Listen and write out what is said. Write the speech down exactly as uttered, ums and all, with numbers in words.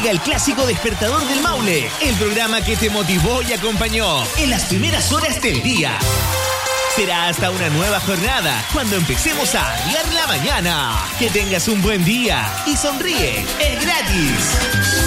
Llega el clásico Despertador del Maule, el programa que te motivó y acompañó en las primeras horas del día. Será hasta una nueva jornada cuando empecemos a arriar la mañana. Que tengas un buen día y sonríe, es gratis.